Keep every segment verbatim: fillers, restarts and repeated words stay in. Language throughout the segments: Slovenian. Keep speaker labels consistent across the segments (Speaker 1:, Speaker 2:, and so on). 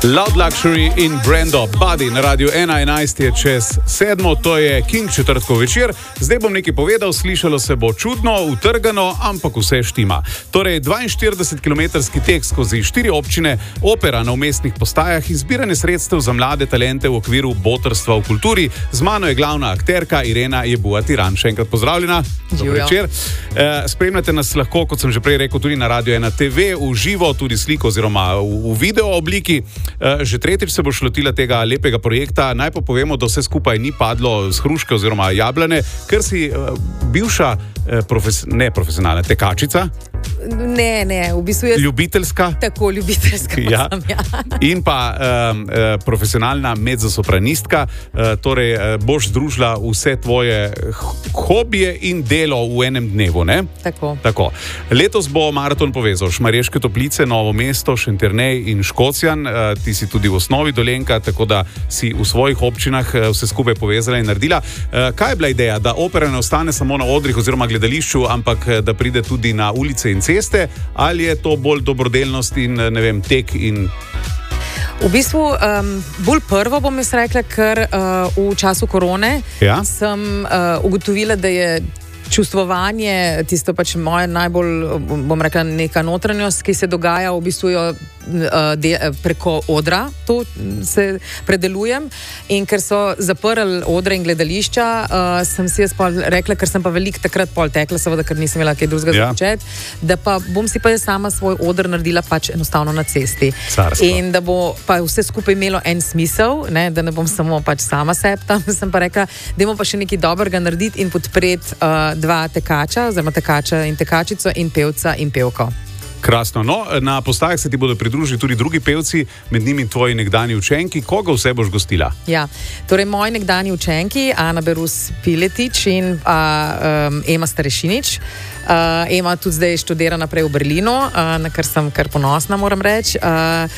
Speaker 1: Loud Luxury in Brando Buddy na Radiu ena, enajst je čez sedmo, to je King četrtkov večer. Zdaj bom nekaj povedal, slišalo se bo čudno, utrgano, ampak vse štima. Torej, dvainštiridesetkilometrski tek skozi štiri občine, opera na umestnih postajah in zbiranje sredstev za mlade talente v okviru botrstva v kulturi. Z mano je glavna akterka Irena Jebuatiran. Še enkrat pozdravljena. Dober večer. E, spremljate nas lahko, kot sem že prej rekel, tudi na Radiu ena te ve, v živo, tudi sliko oziroma v, v video obliki. Že tretjič se boš lotila tega lepega projekta. Naj pa povemo, da vse skupaj ni padlo z hruške oziroma jablane, ker si bivša profes, ne profesionalna tekačica.
Speaker 2: Ne, ne, v bistvu je
Speaker 1: ljubiteljska.
Speaker 2: Tako, ljubiteljska.
Speaker 1: Ja.
Speaker 2: Sem, ja.
Speaker 1: In pa um, profesionalna mezzosopranistka. Uh, torej, uh, boš združila vse tvoje hobije in delo v enem dnevu, ne?
Speaker 2: Tako.
Speaker 1: Tako. Letos bo maraton povezal Šmarješke Toplice, Novo mesto, Šentjernej in Škocjan. Uh, ti si tudi v osnovi Dolenjka, tako da si v svojih občinah uh, vse skupaj povezala in naredila. Uh, kaj je bila ideja? Da opera ne ostane samo na odrih oziroma gledališču, ampak da pride tudi na ulice in ceste, ali je to bolj dobrodelnost in, ne vem, tek in...
Speaker 2: V bistvu, um, bolj prvo bom jaz rekla, ker uh, v času korone
Speaker 1: ja?
Speaker 2: sem uh, ugotovila, da je čustvovanje, tisto pač moja najbolj, bom rekla, neka notranjost, ki se dogaja v bistvu jo, uh, de, preko odra, to se predelujem. In ker so zaprli odre in gledališča, uh, sem si jaz pol rekla, ker sem pa veliko takrat pol tekla, seveda, ker nisem imela kaj drugega ja. za početi, da pa bom si pa jaz sama svoj odr naredila pač enostavno na cesti.
Speaker 1: Carsko.
Speaker 2: In da bo pa vse skupaj imelo en smisel, ne, da ne bom samo pač sama sebe tam, sem pa rekla, dajmo pa še nekaj dobrega narediti in podpreti uh, dva tekača, oziroma tekača in tekačico in pevca in pevko.
Speaker 1: Krasno. No, na postajah se ti bodo pridružili tudi drugi pevci, med njimi tvoji nekdani učenki. Koga vse boš gostila? Ja,
Speaker 2: torej moji nekdani učenki, Ana Berus Piletič in a, um, Ema Starešinič. Uh, Ema tudi zdaj študira naprej v Berlinu, uh, na kar sem kar ponosna, moram reči. Uh,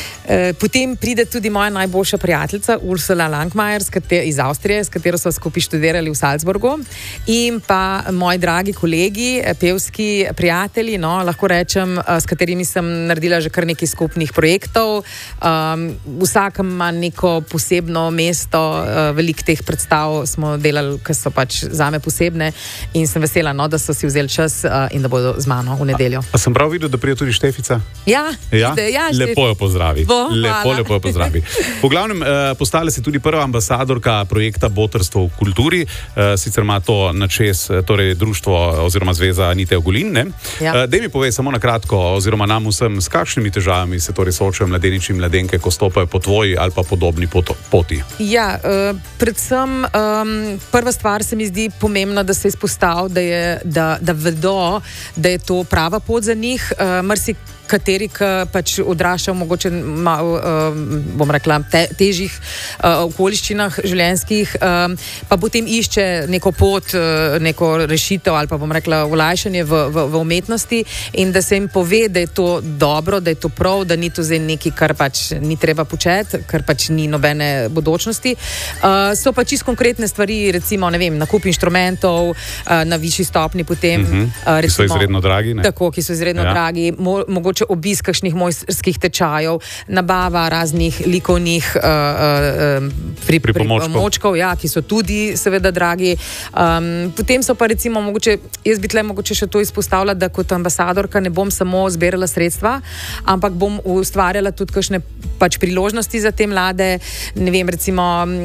Speaker 2: Potem pride tudi moja najboljša prijateljica Ursula Langmajer iz Avstrije, s katero smo skupaj študirali v Salzburgu, in pa moji dragi kolegi, pevski prijatelji, no, lahko rečem, s katerimi sem naredila že kar nekaj skupnih projektov. Um, vsak ima neko posebno mesto, uh, veliko teh predstav smo delali, ki so pač zame posebne, in sem vesela, no, da so si vzeli čas uh, in da bodo z mano v nedeljo.
Speaker 1: A, a sem prav videl, da prije tudi Štefica?
Speaker 2: Ja,
Speaker 1: ja?
Speaker 2: Ide, ja
Speaker 1: lepo jo pozdravi.
Speaker 2: Bo,
Speaker 1: lepo, lepo jo pozdravi. V glavnem, eh, postala si tudi prva ambasadorka projekta Botrstvo v kulturi. Eh, sicer ima to načez, torej društvo oziroma zveza Anite Ogulin, ne? Ja. Eh, dej mi povej samo na kratko, oziroma nam vsem, s kakšnimi težavami se torej soočajo mladeniči in mladenke, ko stopajo po tvoji ali pa podobni poti?
Speaker 2: Ja, uh, predvsem um, prva stvar se mi zdi pomembna, da se izpostavi, da, je, da, da vedo, da je to prava pot za njih. Uh, Mrsi kateri, ki pač odraščajo mogoče malo, uh, bom rekla, te, težjih uh, okoliščinah življenjskih, um, pa potem išče neko pot, uh, neko rešitev ali pa bom rekla olajšanje v, v, v umetnosti, in da se jim pove, da je to dobro, da je to prav, da ni to zdaj nekaj, kar pač ni treba početi, kar pač ni nobene bodočnosti. Uh, so pa čisto konkretne stvari, recimo, ne vem, nakup inštrumentov uh, na višji stopni potem.
Speaker 1: Uh-huh.
Speaker 2: uh, recimo,
Speaker 1: ki so izredno dragi, ne?
Speaker 2: Tako, ki so izredno ja. dragi, mo, mogoče obisk kakšnih mojstrskih tečajev, nabava raznih likovnih uh, uh, pri, pripomočkov, ja, ki so tudi seveda dragi. Um, potem so pa recimo mogoče, jaz bi tle mogoče še to izpostavila, da kot ambasadorka ne bom samo zbirala sredstva, ampak bom ustvarjala tudi kakšne pač priložnosti za te mlade. Ne vem, recimo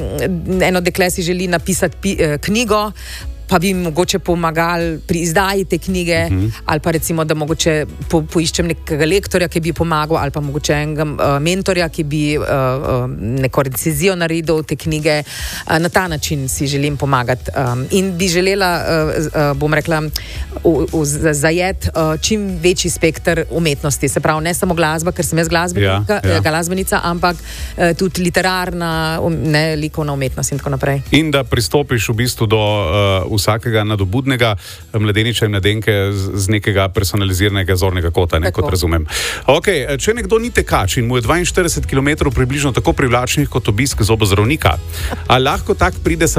Speaker 2: eno dekle si želi napisati pi, eh, knjigo, pa bi mogoče pomagali pri izdaji te knjige, uh-huh. ali pa recimo, da mogoče po, poiščem nekega lektorja, ki bi pomagal, ali pa mogoče enega uh, mentorja, ki bi uh, uh, neko recenzijo naredil te knjige. Uh, na ta način si želim pomagati. Um, in bi želela, uh, uh, bom rekla, zajet uh, čim večji spekter umetnosti. Se pravi, ne samo glasba, ker sem jaz glasbenika, ja, ja. glasbenica, ampak uh, tudi literarna, um, ne, likovna umetnost in tako naprej.
Speaker 1: In da pristopiš v bistvu do uh, vsakega nadobudnega mladeniča in mladenke z, z nekega personaliziranega zornega kota, ne, kot razumem. Okay, če nekdo ni tekač in mu je dvainštirideset kilometrov približno tako privlačnih kot obisk zobozdravnika, a lahko tak pride